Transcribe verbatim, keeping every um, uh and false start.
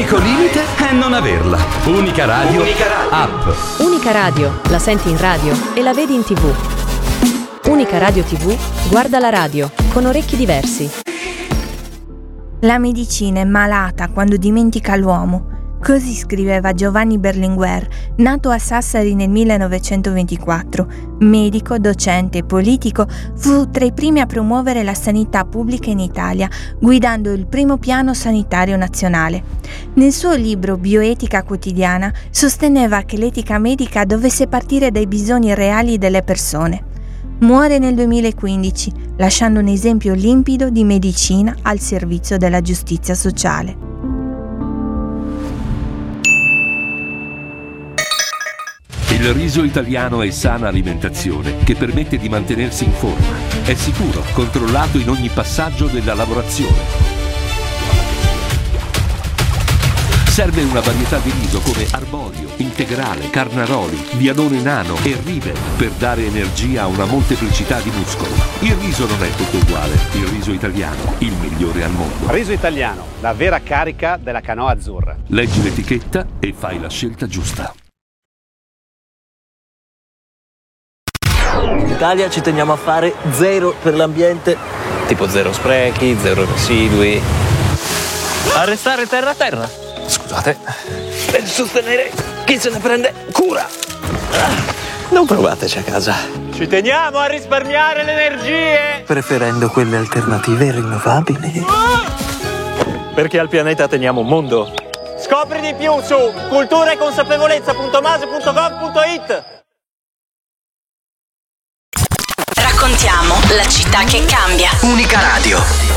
L'unico limite è non averla. Unica Radio, Unica Radio. App. Unica Radio, la senti in radio e la vedi in tivù. Unica Radio tivù, guarda la radio, con orecchi diversi. La medicina è malata quando dimentica l'uomo. Così scriveva Giovanni Berlinguer, nato a Sassari nel millenovecentoventiquattro. Medico, docente e politico, fu tra i primi a promuovere la sanità pubblica in Italia, guidando il primo piano sanitario nazionale. Nel suo libro Bioetica quotidiana sosteneva che l'etica medica dovesse partire dai bisogni reali delle persone. Muore nel duemilaquindici, lasciando un esempio limpido di medicina al servizio della giustizia sociale. Il riso italiano è sana alimentazione che permette di mantenersi in forma. È sicuro, controllato in ogni passaggio della lavorazione. Serve una varietà di riso come arborio, integrale, carnaroli, vianone nano e river per dare energia a una molteplicità di muscoli. Il riso non è tutto uguale. Il riso italiano, il migliore al mondo. Riso italiano, la vera carica della canoa azzurra. Leggi l'etichetta e fai la scelta giusta. In Italia ci teniamo a fare zero per l'ambiente, tipo zero sprechi, zero residui. A restare terra a terra. Scusate. Per sostenere chi se ne prende cura. Non provateci a casa. Ci teniamo a risparmiare le energie, preferendo quelle alternative e rinnovabili. Perché al pianeta teniamo un mondo. Scopri di più su cultura e consapevolezza punto mase punto gov punto it. Raccontiamo la città che cambia. Unica Radio.